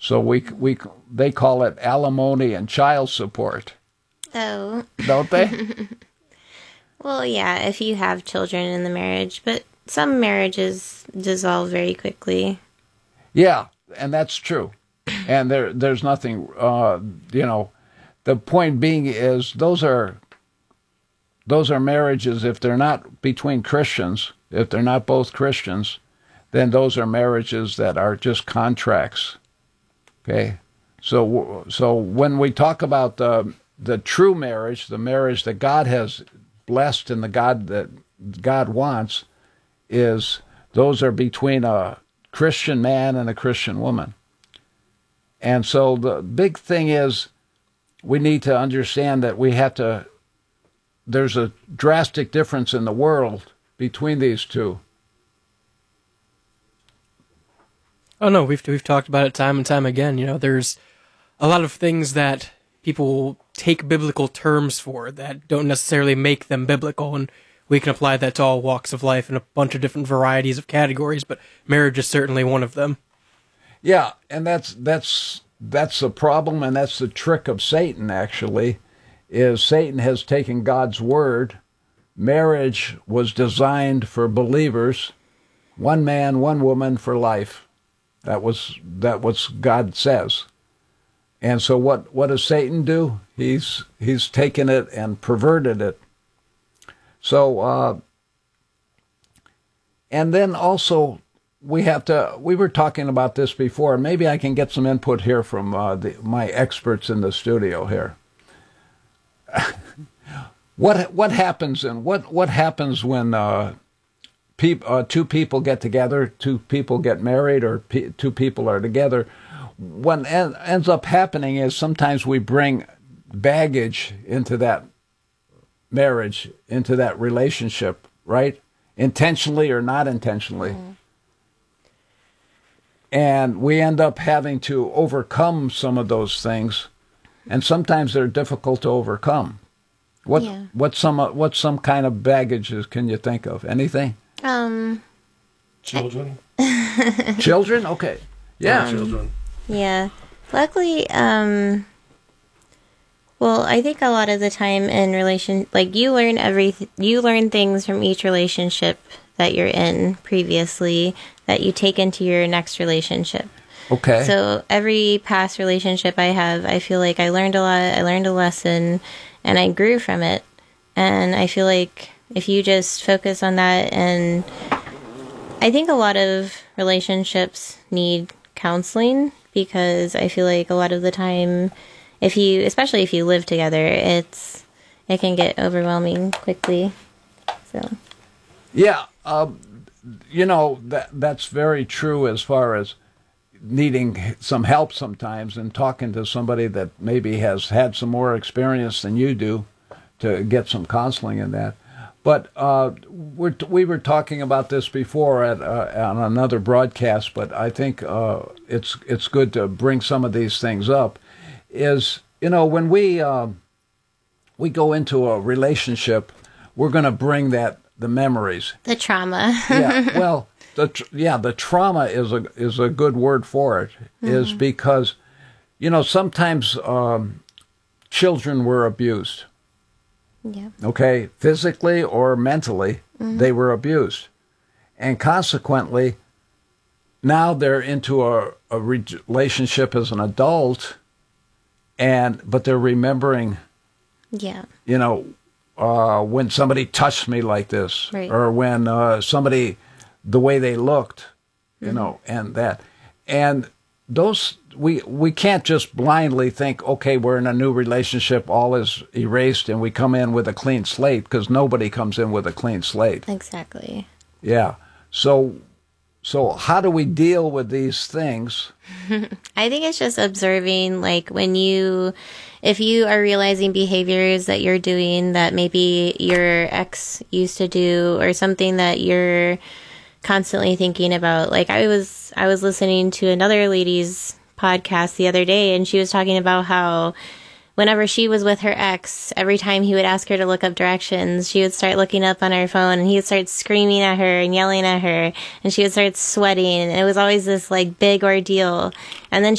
So they call it alimony and child support. Oh. Don't they? Well, yeah, if you have children in the marriage, but some marriages dissolve very quickly. Yeah, and that's true. And there's nothing, the point being is those are marriages, if they're not between Christians, if they're not both Christians, then those are marriages that are just contracts. Okay? So when we talk about the true marriage, the marriage that God has blessed and the God that God wants, is those are between a Christian man and a Christian woman. And so the big thing is we need to understand that there's a drastic difference in the world between these two. Oh no, we've talked about it time and time again. There's a lot of things that people take biblical terms for that don't necessarily make them biblical, and we can apply that to all walks of life in a bunch of different varieties of categories, but marriage is certainly one of them. Yeah, and that's the problem, and that's the trick of Satan, actually, is Satan has taken God's word. Marriage was designed for believers, one man, one woman for life. That was God says. And so what does Satan do? He's taken it and perverted it. So, and then also we were talking about this before, and maybe I can get some input here from my experts in the studio here. What happens when two people get together, two people get married, or two people are together? What ends up happening is sometimes we bring baggage into that marriage, into that relationship, right? Intentionally or not intentionally. Mm. And we end up having to overcome some of those things, and sometimes they're difficult to overcome. What's some kind of baggages can you think of? Anything? Children. Children? Okay. Yeah. Children. Yeah. Luckily, well, I think a lot of the time in you learn things from each relationship that you're in previously that you take into your next relationship. Okay. So every past relationship I have, I feel like I learned a lot, I learned a lesson, and I grew from it. And I feel like if you just focus on that, and I think a lot of relationships need counseling, because I feel like a lot of the time, especially if you live together, it can get overwhelming quickly. So. Yeah, that's very true as far as needing some help sometimes and talking to somebody that maybe has had some more experience than you do to get some counseling in that. But we were talking about this before on another broadcast, but I think it's good to bring some of these things up. When we go into a relationship, we're going to bring the memories, the trauma. Yeah, well, the trauma is a good word for it. Mm-hmm. Is because sometimes children were abused. Yeah. Okay, physically or mentally, mm-hmm. They were abused, and consequently, now they're into a relationship as an adult, but they're remembering. Yeah. When somebody touched me like this, right. Or when somebody, the way they looked, mm-hmm. And that, and those. We can't just blindly think, okay, we're in a new relationship, all is erased, and we come in with a clean slate, because nobody comes in with a clean slate. Exactly. Yeah. So how do we deal with these things? I think it's just observing, if you are realizing behaviors that you're doing that maybe your ex used to do, or something that you're constantly thinking about. Like I was listening to another lady's podcast the other day, and she was talking about how whenever she was with her ex, every time he would ask her to look up directions, she would start looking up on her phone, and he would start screaming at her and yelling at her, and she would start sweating, and it was always this big ordeal. And then